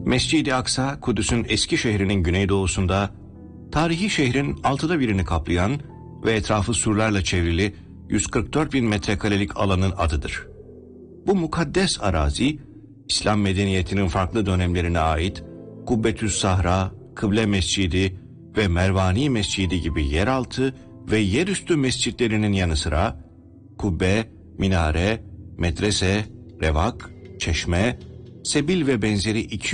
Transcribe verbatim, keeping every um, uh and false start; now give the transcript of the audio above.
Mescid-i Aksa, Kudüs'ün eski şehrinin güneydoğusunda, tarihi şehrin altıda birini kaplayan ve etrafı surlarla çevrili yüz kırk dört bin metrekarelik alanın adıdır. Bu mukaddes arazi, İslam medeniyetinin farklı dönemlerine ait Kubbetü's Sahra, Kıble Mescidi ve Mervani Mescidi gibi yeraltı ve yerüstü mescitlerinin yanı sıra kubbe, minare, medrese, revak, çeşme, sebil ve benzeri iki